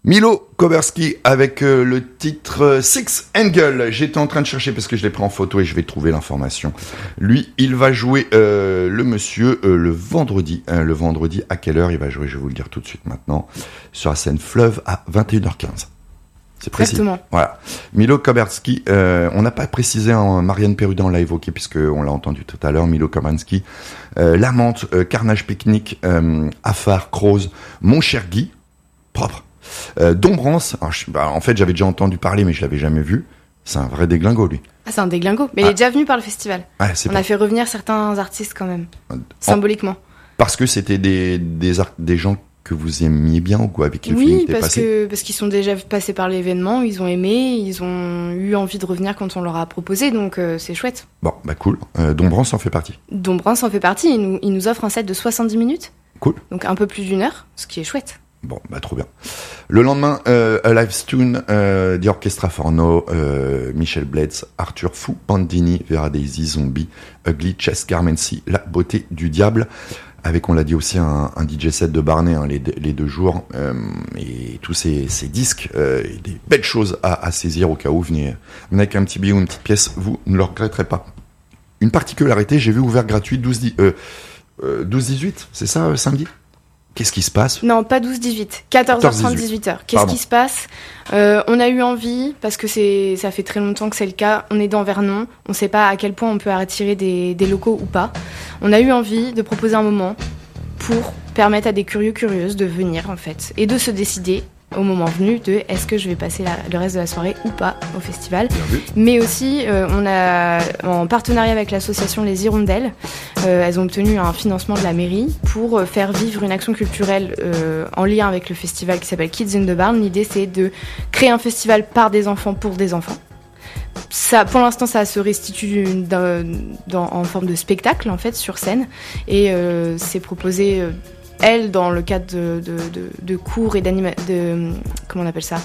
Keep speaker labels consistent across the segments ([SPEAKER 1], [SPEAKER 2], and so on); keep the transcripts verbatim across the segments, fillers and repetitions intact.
[SPEAKER 1] Milo Koberski avec euh, le titre euh, Six Angle. J'étais en train de chercher parce que je l'ai pris en photo et je vais trouver l'information. Lui, il va jouer euh, le monsieur euh, le vendredi. Hein, le vendredi, à quelle heure il va jouer? Je vais vous le dire tout de suite maintenant. Sur la scène Fleuve à vingt et une heures quinze. C'est précis.
[SPEAKER 2] Exactement.
[SPEAKER 1] Voilà. Milo Koberski, euh, on n'a pas précisé, hein, Marianne Perrudan l'a évoqué puisqu'on l'a entendu tout à l'heure. Milo Koberski, euh, Lamante, euh, Carnage Picnic, euh, Afar, Croze, Mon Cher Guy, propre. Euh, Dombrance, alors, je, bah, en fait j'avais déjà entendu parler mais je l'avais jamais vu. C'est un vrai déglingo lui.
[SPEAKER 2] Ah, c'est un déglingo, mais
[SPEAKER 1] ah.
[SPEAKER 2] il est déjà venu par le festival.
[SPEAKER 1] Ah, c'est
[SPEAKER 2] On
[SPEAKER 1] pas...
[SPEAKER 2] a fait revenir certains artistes quand même,
[SPEAKER 1] en...
[SPEAKER 2] symboliquement.
[SPEAKER 1] Parce que c'était des, des, art... des gens que vous aimiez bien ou quoi, avec qui le
[SPEAKER 2] oui,
[SPEAKER 1] film était
[SPEAKER 2] parce
[SPEAKER 1] passé.
[SPEAKER 2] que parce qu'ils sont déjà passés par l'événement, ils ont aimé, ils ont eu envie de revenir quand on leur a proposé, donc euh, c'est chouette.
[SPEAKER 1] Bon, bah cool. Euh, Dombrance en fait partie.
[SPEAKER 2] Dombrance en fait partie, il nous, il nous offre un set de soixante-dix minutes.
[SPEAKER 1] Cool.
[SPEAKER 2] Donc un peu plus d'une heure, ce qui est chouette.
[SPEAKER 1] Bon, bah trop bien. Le lendemain, euh, A Live Tune, euh, The Orchestra Forno, euh, Michel Blades, Arthur Fou, Pandini, Vera Daisy, Zombie, Ugly, Chess Carmency, La Beauté du Diable, avec, on l'a dit aussi, un, un D J set de Barnet, hein, les, les deux jours, euh, et tous ces, ces disques, euh, et des belles choses à, à saisir au cas où, venez, venez avec un petit billet ou une petite pièce, vous ne le regretterez pas. Une particularité, j'ai vu ouvert gratuit douze dix-huit, c'est ça, euh, samedi? Qu'est-ce qui se passe?
[SPEAKER 2] Non, pas douze dix-huit, quatorze heures trente, dix-huit heures. Qu'est-ce
[SPEAKER 1] Pardon.
[SPEAKER 2] qui se passe? euh, On a eu envie, parce que c'est, ça fait très longtemps que c'est le cas, on est dans Vernon, on sait pas à quel point on peut attirer des, des locaux ou pas. On a eu envie de proposer un moment pour permettre à des curieux curieuses de venir en fait, et de se décider au moment venu de est-ce que je vais passer la, le reste de la soirée ou pas au festival. Mais aussi, euh, on a, en partenariat avec l'association Les Hirondelles, euh, elles ont obtenu un financement de la mairie pour euh, faire vivre une action culturelle euh, en lien avec le festival qui s'appelle Kids in the Barn. L'idée, c'est de créer un festival par des enfants pour des enfants. Ça, pour l'instant, ça se restitue dans, dans, en forme de spectacle, en fait, sur scène. Et euh, c'est proposé... Euh, elle, dans le cadre de, de, de, de cours et d'animation, de, comment on appelle ça,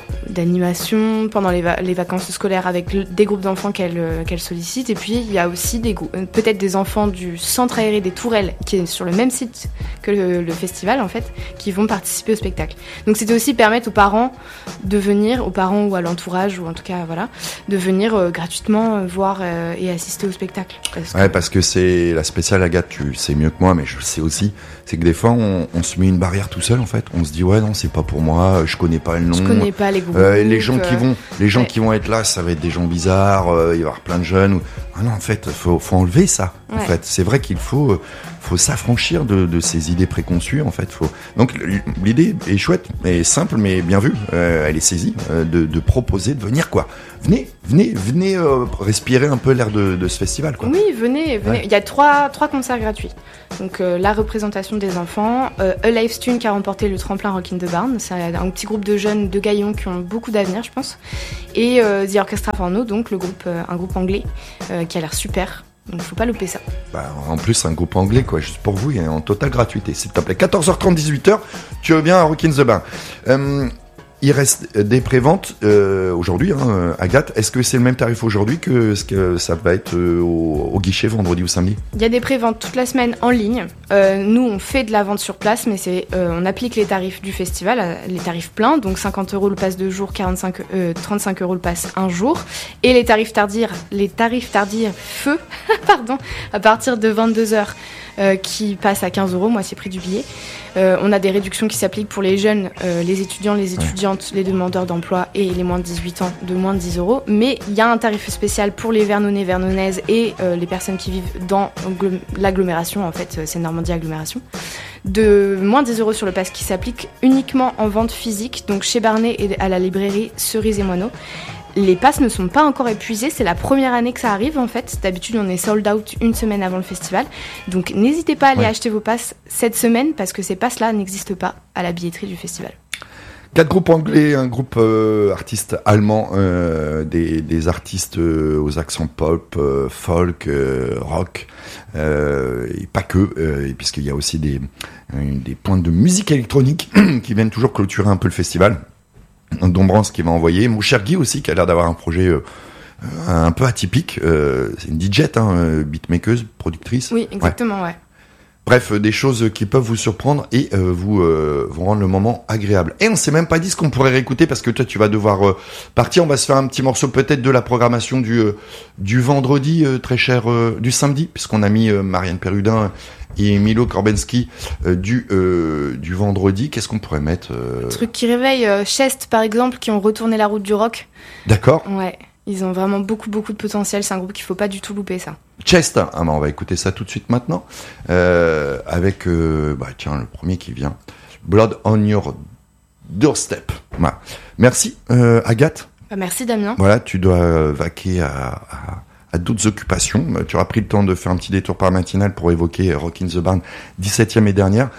[SPEAKER 2] d'animation pendant les, va- les vacances scolaires avec le, des groupes d'enfants qu'elle, euh, qu'elle sollicite. Et puis, il y a aussi des, peut-être des enfants du centre aéré des Tourelles, qui est sur le même site que le, le festival, en fait, qui vont participer au spectacle. Donc, c'était aussi permettre aux parents de venir, aux parents ou à l'entourage, ou en tout cas, voilà, de venir euh, gratuitement euh, voir euh, et assister au spectacle. Parce que...
[SPEAKER 1] Ouais, parce que c'est la spéciale, Agathe, tu sais mieux que moi, mais je le sais aussi, c'est que des fois, on, on se met une barrière tout seul, en fait. On se dit, ouais, non, c'est pas pour moi, je connais pas le nom.
[SPEAKER 2] Je connais pas les groupes.
[SPEAKER 1] Euh, les gens qui
[SPEAKER 2] euh...
[SPEAKER 1] vont, les gens
[SPEAKER 2] ouais.
[SPEAKER 1] qui vont être là, ça va être des gens bizarres, euh, il va y avoir plein de jeunes. Ou... Ah non, en fait, faut, faut enlever ça.
[SPEAKER 2] Ouais.
[SPEAKER 1] En fait, c'est vrai qu'il faut, euh, faut s'affranchir de, de ces idées préconçues. En fait, faut. Donc l'idée est chouette, mais simple, mais bien vue. Euh, elle est saisie euh, de, de proposer de venir quoi. Venez, venez, venez euh, respirer un peu l'air de, de ce festival quoi.
[SPEAKER 2] Oui, venez, venez. Ouais. Il y a trois, trois concerts gratuits. Donc euh, la représentation des enfants, euh, A Live Tune qui a remporté le tremplin Rock in the Barn, c'est un petit groupe de jeunes de Gaillon qui ont beaucoup d'avenir, je pense, et euh, The Orchestra Forno, donc le groupe, euh, un groupe anglais euh, qui a l'air super. Donc faut pas louper ça.
[SPEAKER 1] Bah, en plus un groupe anglais quoi, juste pour vous, et en totale gratuité, s'il te plaît. quatorze heures trente, dix-huit heures, tu reviens à Rock in the Barn. Euh, Il reste des préventes euh, aujourd'hui, hein, Agathe. Est-ce que c'est le même tarif aujourd'hui que ce que ça va être euh, au, au guichet vendredi ou samedi?
[SPEAKER 2] Il y a des préventes toute la semaine en ligne. Euh, nous, on fait de la vente sur place, mais c'est, euh, on applique les tarifs du festival, les tarifs pleins, donc cinquante euros le pass de jour, quarante-cinq, euh, trente-cinq euros le pass un jour, et les tarifs tardirs, les tarifs tardirs feu, pardon, à partir de vingt-deux heures. Euh, qui passe à quinze euros, moitié prix du billet. Euh, on a des réductions qui s'appliquent pour les jeunes, euh, les étudiants, les étudiantes, les demandeurs d'emploi et les moins de dix-huit ans de moins de dix euros. Mais il y a un tarif spécial pour les Vernonnais, Vernonnaises et euh, les personnes qui vivent dans l'agglomération, en fait, c'est Normandie Agglomération, de moins de dix euros sur le pass qui s'applique uniquement en vente physique, donc chez Barnet et à la librairie Cerise et Moineau. Les passes ne sont pas encore épuisés, c'est la première année que ça arrive en fait. D'habitude, on est sold out une semaine avant le festival. Donc n'hésitez pas à aller ouais. acheter vos passes cette semaine parce que ces passes-là n'existent pas à la billetterie du festival.
[SPEAKER 1] Quatre groupes anglais, un groupe euh, artiste allemand, euh, des, des artistes euh, aux accents pop, euh, folk, euh, rock, euh, et pas que, euh, puisqu'il y a aussi des, euh, des pointes de musique électronique qui viennent toujours clôturer un peu le festival. Dombrance qui m'a envoyé, Mon Cher Guy aussi qui a l'air d'avoir un projet euh, un peu atypique, euh, c'est une D J, hein, beatmakeuse, productrice.
[SPEAKER 2] Oui, exactement, ouais. ouais.
[SPEAKER 1] Bref, euh, des choses qui peuvent vous surprendre et euh, vous euh, vous rendre le moment agréable. Et on s'est même pas dit ce qu'on pourrait réécouter parce que toi tu vas devoir euh, partir. On va se faire un petit morceau peut-être de la programmation du euh, du vendredi, euh, très cher, euh, du samedi, puisqu'on a mis euh, Marianne Perrudin et Milo Korbensky euh, du euh, du vendredi. Qu'est-ce qu'on pourrait mettre euh...
[SPEAKER 2] Truc qui réveille, euh, Chest par exemple, qui ont retourné la route du rock.
[SPEAKER 1] D'accord.
[SPEAKER 2] Ouais. Ils ont vraiment beaucoup, beaucoup de potentiel. C'est un groupe qu'il faut pas du tout louper, ça.
[SPEAKER 1] Chest, ah bah on va écouter ça tout de suite maintenant. Euh, avec, euh, bah tiens, le premier qui vient. Blood on Your Doorstep. Voilà. Merci, euh, Agathe.
[SPEAKER 2] Bah, merci, Damien.
[SPEAKER 1] Voilà, tu dois vaquer à, à, à d'autres occupations. Tu auras pris le temps de faire un petit détour par matinale pour évoquer Rock in the Barn, dix-septième et dernière.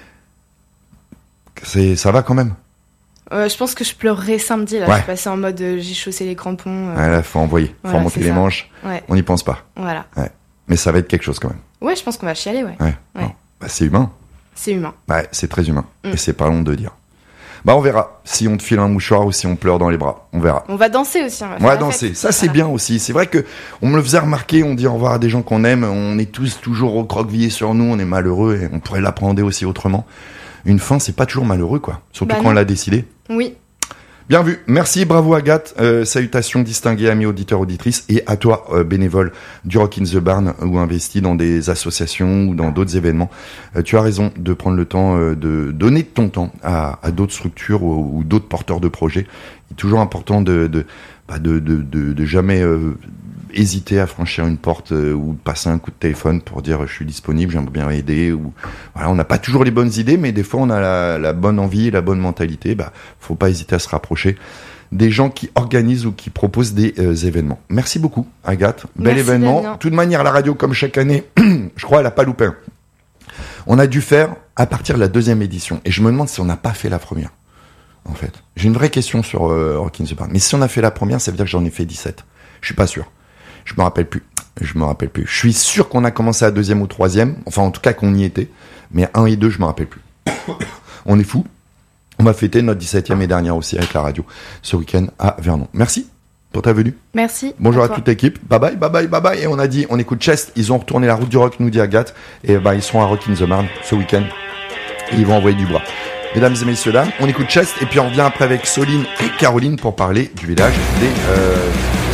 [SPEAKER 1] C'est, ça va quand même?
[SPEAKER 2] Euh, je pense que je pleurerai samedi, là.
[SPEAKER 1] Ouais.
[SPEAKER 2] Je suis passée en mode euh, j'ai chaussé les crampons. Euh...
[SPEAKER 1] Ouais, là, faut envoyer. Faut
[SPEAKER 2] voilà,
[SPEAKER 1] remonter les
[SPEAKER 2] ça.
[SPEAKER 1] manches.
[SPEAKER 2] Ouais.
[SPEAKER 1] On n'y pense pas.
[SPEAKER 2] Voilà.
[SPEAKER 1] Ouais. Mais ça va être quelque chose quand même.
[SPEAKER 2] Ouais, je pense qu'on va chialer, ouais.
[SPEAKER 1] Ouais.
[SPEAKER 2] Ouais.
[SPEAKER 1] Bon. Bah, c'est humain.
[SPEAKER 2] C'est humain.
[SPEAKER 1] Ouais, c'est très humain.
[SPEAKER 2] Mm.
[SPEAKER 1] Et c'est pas long de dire. Bah, on verra si on te file un mouchoir ou si on pleure dans les bras. On verra.
[SPEAKER 2] On va danser aussi. On va,
[SPEAKER 1] On
[SPEAKER 2] faire
[SPEAKER 1] va
[SPEAKER 2] la
[SPEAKER 1] danser.
[SPEAKER 2] fête.
[SPEAKER 1] Ça, c'est
[SPEAKER 2] Voilà.
[SPEAKER 1] bien aussi. C'est vrai que on me le faisait remarquer. On dit au revoir à des gens qu'on aime. On est tous toujours recroquevillés sur nous. On est malheureux et on pourrait l'appréhender aussi autrement. Une fin, c'est pas toujours malheureux, quoi. Surtout
[SPEAKER 2] Bah
[SPEAKER 1] quand
[SPEAKER 2] non.
[SPEAKER 1] on l'a décidé.
[SPEAKER 2] Oui.
[SPEAKER 1] Bien vu. Merci, bravo Agathe. Euh, salutations distinguées, amis auditeurs, auditrices, et à toi, euh, bénévole du Rock in the Barn ou investi dans des associations ou dans d'autres événements. Euh, tu as raison de prendre le temps euh, de donner de ton temps à, à d'autres structures ou, ou d'autres porteurs de projets. Il est toujours important de de bah, de, de, de, de jamais euh, hésiter à franchir une porte euh, ou de passer un coup de téléphone pour dire je suis disponible, j'aimerais bien aider. Ou voilà, on n'a pas toujours les bonnes idées, mais des fois on a la, la bonne envie, la bonne mentalité. Bah, faut pas hésiter à se rapprocher des gens qui organisent ou qui proposent des euh, événements. Merci beaucoup, Agathe. Bel
[SPEAKER 2] Merci,
[SPEAKER 1] événement.
[SPEAKER 2] Damien.
[SPEAKER 1] De toute manière, la radio, comme chaque année, je crois, elle a pas loupé un. On a dû faire à partir de la deuxième édition, et je me demande si on n'a pas fait la première. En fait, j'ai une vraie question sur euh, Rock in the Barn. Mais si on a fait la première, ça veut dire que j'en ai fait dix-sept. Je suis pas sûr. Je me rappelle plus. Je me rappelle plus. Je suis sûr qu'on a commencé à deuxième ou troisième. Enfin, en tout cas, qu'on y était. Mais un et deux, je me rappelle plus. On est fous. On va fêter notre dix-septième et dernière aussi avec la radio ce week-end à Vernon. Merci pour ta venue.
[SPEAKER 2] Merci.
[SPEAKER 1] Bonjour à,
[SPEAKER 2] toi.
[SPEAKER 1] toute l'équipe. Bye bye, bye bye, bye bye. Et on a dit, on écoute Chest. Ils ont retourné la route du rock, nous dit Agathe. Et bah, ils seront à Rock in the Barn ce week-end. Et ils vont envoyer du bois. Mesdames et messieurs, dames, on écoute Chest. Et puis on revient après avec Soline et Caroline pour parler du village des... Euh